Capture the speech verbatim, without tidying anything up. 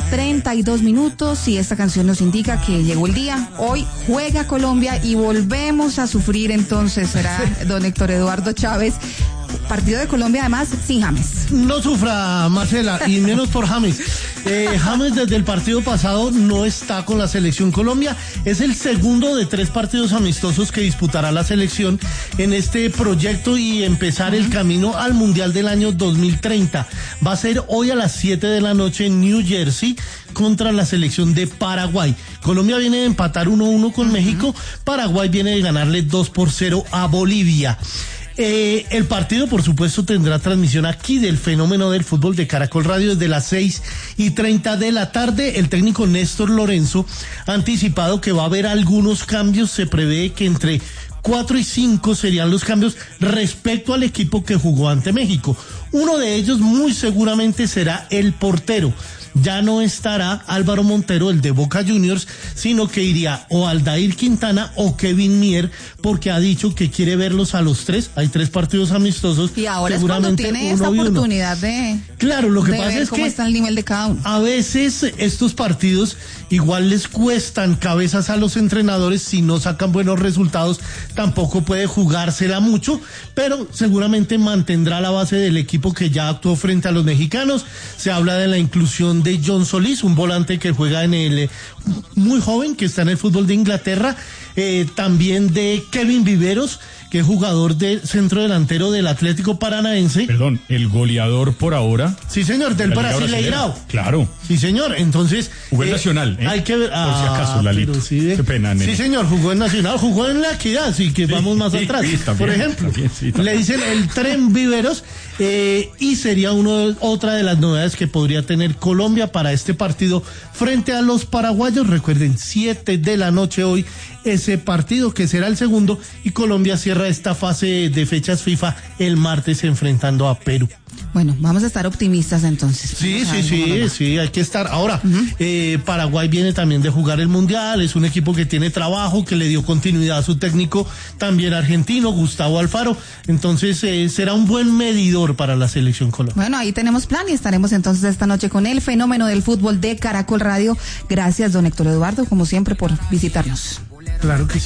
treinta y dos minutos y esta canción nos indica que llegó el día. Hoy juega Colombia y volvemos a sufrir entonces, será don Héctor Eduardo Chávez. Partido de Colombia además sin James. No sufra, Marcela, y menos por James. Eh, James desde el partido pasado no está con la selección Colombia. Es el segundo de tres partidos amistosos que disputará la selección en este proyecto y empezar el camino al Mundial del año dos mil treinta. Va a ser hoy a las siete de la noche en New Jersey contra la selección de Paraguay. Colombia viene de empatar uno a uno con uh-huh. México. Paraguay viene de ganarle dos por cero a Bolivia. Eh, el partido, por supuesto, tendrá transmisión aquí del Fenómeno del Fútbol de Caracol Radio desde las seis y treinta de la tarde. El técnico Néstor Lorenzo ha anticipado que va a haber algunos cambios. Se prevé que entre cuatro y cinco serían los cambios respecto al equipo que jugó ante México. Uno de ellos muy seguramente será el portero. Ya no estará Álvaro Montero, el de Boca Juniors, sino que iría o Aldair Quintana o Kevin Mier, porque ha dicho que quiere verlos a los tres. Hay tres partidos amistosos. Y ahora es cuando tiene esta oportunidad de, claro, lo que de pasa ver es cómo que está el nivel de cada uno. A veces estos partidos igual les cuestan cabezas a los entrenadores. Si no sacan buenos resultados, tampoco puede jugársela mucho, pero seguramente mantendrá la base del equipo que ya actuó frente a los mexicanos. Se habla de la inclusión de John Solís, un volante que juega en el, muy joven, que está en el fútbol de Inglaterra, eh, también de Kevin Viveros, que es jugador de centro delantero del Atlético Paranaense. Perdón, el goleador por ahora. Sí, señor, del Brasileirao. Claro. Sí, señor, entonces. Jugó en eh, Nacional, ¿eh? Hay que ver. Ah, por si acaso, Lalito. Sí, de... Qué pena, nene. Sí, señor, jugó en Nacional, jugó en La Equidad, así que sí, vamos más sí, atrás. Sí, también, por ejemplo, también, sí, también. Le dicen el Tren Viveros, eh, y sería uno, otra de las novedades que podría tener Colombia para este partido frente a los paraguayos. Recuerden, siete de la noche hoy, ese partido que será el segundo, y Colombia cierra esta fase de fechas FIFA el martes enfrentando a Perú. Bueno, vamos a estar optimistas entonces. Sí, sí, sí, sí, hay que estar. Ahora, uh-huh. eh, Paraguay viene también de jugar el Mundial, es un equipo que tiene trabajo, que le dio continuidad a su técnico, también argentino, Gustavo Alfaro. Entonces, eh, será un buen medidor para la selección colombiana. Bueno, ahí tenemos plan y estaremos entonces esta noche con el Fenómeno del Fútbol de Caracol Radio. Gracias, don Héctor Eduardo, como siempre, por visitarnos. Claro que sí.